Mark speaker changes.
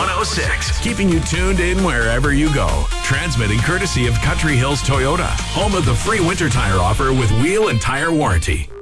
Speaker 1: 106, keeping you tuned in wherever you go. Transmitting courtesy of Country Hills Toyota, home of the free winter tire offer with wheel and tire warranty.